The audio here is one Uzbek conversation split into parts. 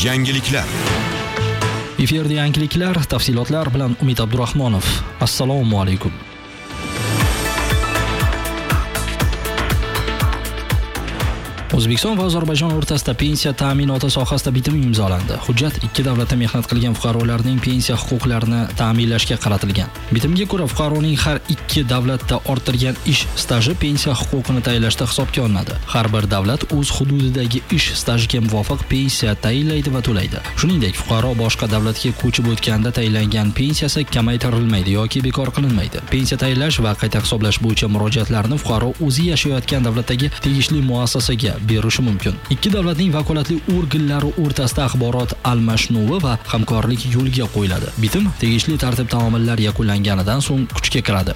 Yangiliklar. Efirda yangiliklar, tafsilotlar bilan Umid Abdurahmonov. Assalomu alaykum. O'zbekiston va Ozarbayjon o'rtasida pensiya ta'minoti sohasida bitim imzolandi. Hujjat ikki davlatda mehnat qilgan fuqarolarning pensiya huquqlarini ta'minlashga qaratilgan. Bitimga ko'ra fuqaroning har ikki davlatda orttirgan ish staji pensiya huquqini tayinlashda hisobga olinadi. Har bir davlat o'z hududidagi ish stajiga muvofiq pensiya tayinlaydi va to'laydi. Shuningdek, fuqaro boshqa davlatga ko'chib o'tganda tayinlangan pensiyasi kamaytirilmaydi yoki bekor qilinmaydi. Pensiya tayinlash va qayta hisoblash bo'yicha murojaatlarni fuqaro o'zi yashayotgan davlatdagi tegishli muassasaga berishi mumkin. Ikki davlatning vakolatli organlari o'rtasida axborot almashinuvi va hamkorlik yo'lga qo'yiladi. Bitim tegishli tartib-taomillar yakunlanganidan so'ng kuchga kiradi.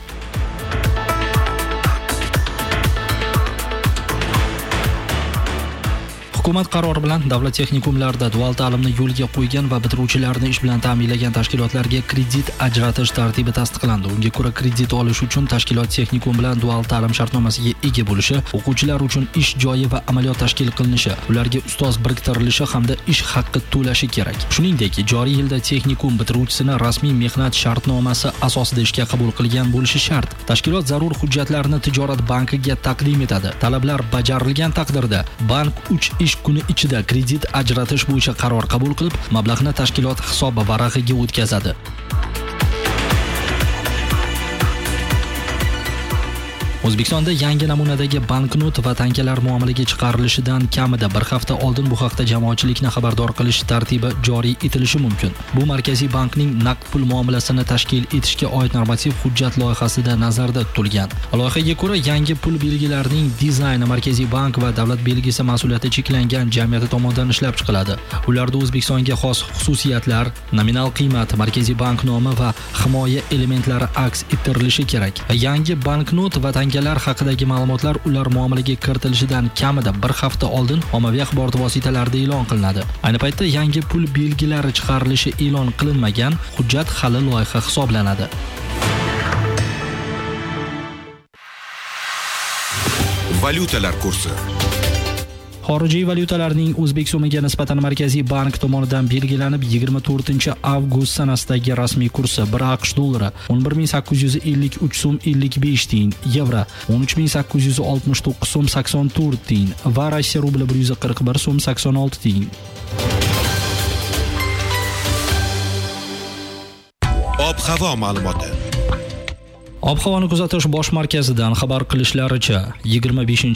Hukumat qarori bilan davlat texnikumlarida dual ta'limni yo'lga qo'ygan va bitiruvchilarni ish bilan ta'minlagan tashkilotlarga kredit ajratish tartibi tasdiqlandi. Unga ko'ra, kredit olish uchun tashkilot texnikum bilan dual ta'lim shartnomasiga ega bo'lishi, o'quvchilar uchun ish joyi va amaliyot tashkil qilinishi, ularga ustoz biriktirilishi hamda ish haqqi to'lashi kerak. Shuningdek, joriy yilda texnikum bitiruvchisini rasmiy mehnat shartnomasi asosida ishga qabul qilgan bo'lishi shart. Tashkilot zarur hujjatlarni tijorat bankiga taqdim etadi. Talablar bajarilgan taqdirda bank 3 ish kuni ichida kredit ajratish bo'yicha qaror qabul qilib, mablag'ni tashkilot hisob varag'iga o'tkazadi. O'zbekistonda yangi namunadagi banknot va tangalar muomalaga chiqarilishidan kamida bir hafta oldin bu haqda jamoatchilikni xabardor qilish tartibi joriy etilishi mumkin. Bu Markaziy bankning naqd pul muomalasini tashkil etishga oid normativ hujjat loyihasida nazarda tutilgan. Loyihaga ko'ra, yangi pul belgilarining dizayni Markaziy bank va davlat belgisi mas'uliyati cheklangan jamiyati tomonidan ishlab chiqiladi. Ularda O'zbekistonga xos xususiyatlar, nominal qiymat, Markaziy bank nomi va himoya elementlari aks ettirilishi kerak. Yangi banknot va tangalar haqidagi ma'lumotlar ular muomalaga kiritilishidan kamida bir hafta oldin ommaviy axborot vositalarida e'lon qilinadi. Ayni paytda yangi pul belgilari chiqarilishi e'lon qilinmagan, hujjat hali loyiha hisoblanadi. Valyutalar kursi. Xorijiy valyutalarning o'zbek so'miga nisbatan Markaziy bank tomonidan belgilanib 24-avgust sanasidagi rasmiy kursi: 1 AQSh dollari 11853 so'm 55 tiyin, yevro 13869 so'm 84 tiyin va Rossiya rubli 141 so'm 86 tiyin. Ob-havo ma'lumoti. Ob-havoni kuzatish bosh markazidan xabar qilishlaricha, 25